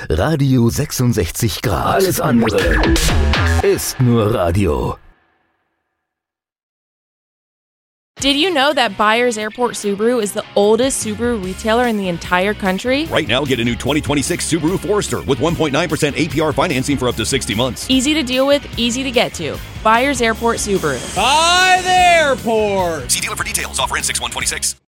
Radio 66 Grad. Alles andere ist nur Radio. Did you know that Byers Airport Subaru is the oldest Subaru retailer in the entire country? Right now, get a new 2026 Subaru Forester with 1.9% APR financing for up to 60 months. Easy to deal with, easy to get to. Byers Airport Subaru. By the airport! See dealer for details. Offer ends 6/1/26.